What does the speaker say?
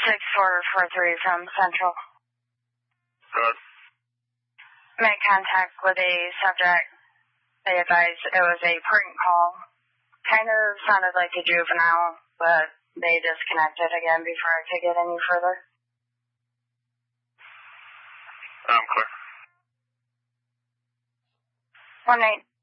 6443 from Central. Good. Made contact with a subject. They advised it was a prank call. Kind of sounded like a juvenile, but they disconnected again before I could get any further. I'm clear. 1-8.